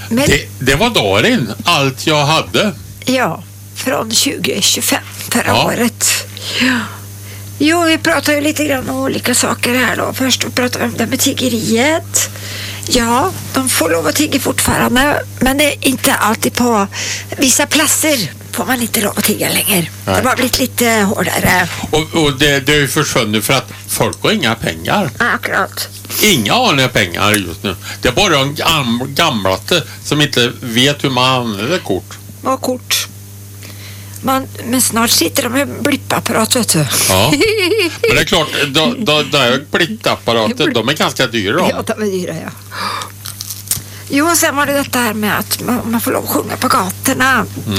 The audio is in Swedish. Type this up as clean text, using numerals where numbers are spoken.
Men, det var Darin, allt jag hade. ja, från 2025 förra året. Ja. Jo, vi pratar ju lite grann om olika saker här då. Först pratar vi om det med tiggeriet. Ja, de får lov att tigga fortfarande, men det är inte alltid på vissa platser får man inte lov att tigga längre. Nej. Det har blivit lite hårdare. Och det är ju försvunnit för att folk har inga pengar. Akkurat. Inga har några pengar just nu. Det är bara de gamlaste som inte vet hur man använder kort. Och kort. Men snart sitter de med blippapparat, vet du. Ja. Men det är klart, blippapparater, de är ganska dyra då. Ja, de är dyra, ja. Jo, sen var det detta här med att man får lov att sjunga på gatorna.